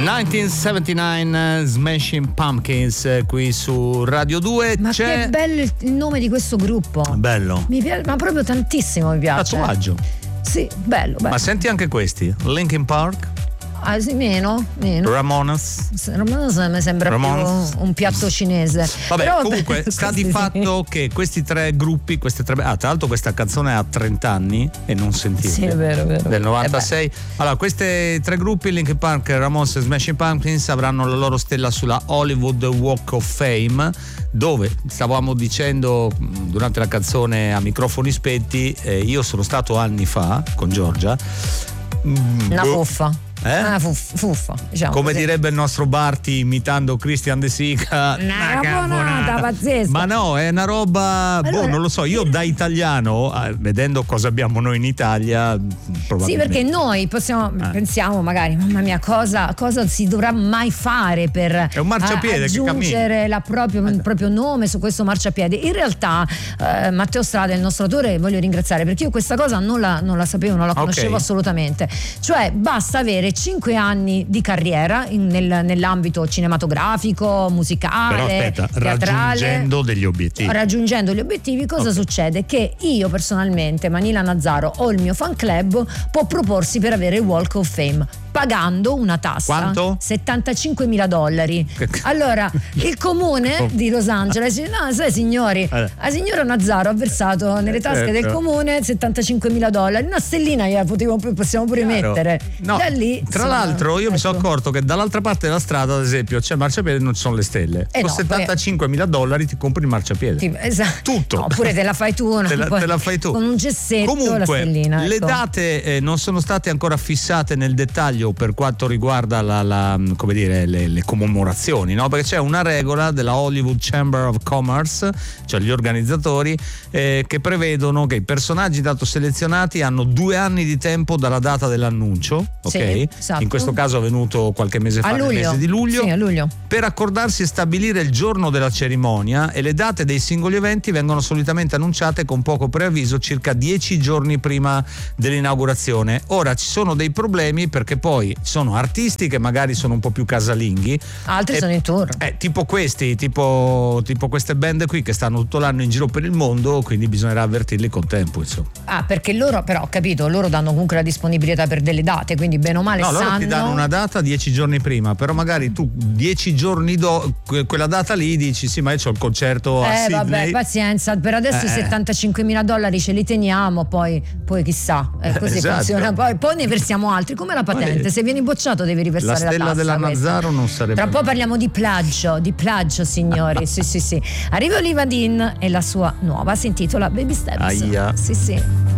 1979 Smashing Pumpkins qui su Radio 2. Ma che bello il nome di questo gruppo. Bello. Mi piace, ma proprio tantissimo mi piace. Tatuaggio. Sì, bello. Ma senti anche questi. Linkin Park. Ah, sì, meno. Ramones mi sembra più un piatto cinese. Vabbè, però, comunque sta di fatto che questi tre gruppi, tra l'altro questa canzone ha 30 anni e non sentite. Sì, è vero. Del 96. Allora, questi tre gruppi, Linkin Park, Ramones e Smashing Pumpkins, avranno la loro stella sulla Hollywood Walk of Fame, dove stavamo dicendo durante la canzone a microfoni spenti, io sono stato anni fa con Giorgia. Una fuffa. Fuffa, diciamo come così. direbbe il nostro Barti imitando Christian De Sica, una caponata pazzesca. ma no, è una roba allora, non lo so, io da italiano vedendo cosa abbiamo noi in Italia probabilmente. Sì, perché noi pensiamo magari mamma mia cosa si dovrà mai fare per è un marciapiede aggiungere il proprio nome su questo marciapiede. In realtà Matteo Strada, il nostro autore, voglio ringraziare, perché io questa cosa non la sapevo, non la conoscevo assolutamente. Cioè basta avere 5 anni di carriera nell'ambito cinematografico, musicale, però aspetta, teatrale, raggiungendo gli obiettivi cosa succede? Che io personalmente, Manila Nazzaro, o il mio fan club può proporsi per avere il Walk of Fame pagando una tassa. Quanto? $75,000. Allora il comune di Los Angeles dice: no, sai signori, la signora Nazzaro ha versato nelle tasche del comune $75,000, una stellina possiamo pure mettere. No, da lì, tra l'altro io mi sono accorto che dall'altra parte della strada, ad esempio, c'è marciapiede e non ci sono le stelle. Con $75,000 ti compri il marciapiede. Esatto. Tutto. No, oppure te la fai tu, te la fai tu con un gessetto. Comunque, la stellina, le date non sono state ancora fissate nel dettaglio per quanto riguarda come dire, le commemorazioni, no? Perché c'è una regola della Hollywood Chamber of Commerce, cioè gli organizzatori, che prevedono che i personaggi dato selezionati hanno 2 anni di tempo dalla data dell'annuncio, ok? Sì, esatto. In questo caso è venuto qualche mese fa, nel mese di luglio, sì, a luglio, per accordarsi e stabilire il giorno della cerimonia, e le date dei singoli eventi vengono solitamente annunciate con poco preavviso, circa 10 giorni prima dell'inaugurazione. Ora ci sono dei problemi perché poi ci sono artisti che magari sono un po' più casalinghi, altri sono in tour, tipo queste band qui che stanno tutto l'anno in giro per il mondo, quindi bisognerà avvertirli col tempo, insomma. Perché loro, però, ho capito, loro danno comunque la disponibilità per delle date, quindi bene o male loro ti danno una data 10 giorni prima, però magari tu 10 giorni quella data lì dici sì, ma io c'ho il concerto a Sydney. Vabbè, pazienza, per adesso i $75,000 ce li teniamo, poi chissà, così esatto. funziona, poi ne versiamo altri, come la patente. Se vieni bocciato devi riversare la tassa. La stella della Nazzaro non sarebbe. Tra un po' parliamo di plagio signori. sì. Arriva Olivia Dean e la sua nuova si intitola Baby Steps. Aia. Sì.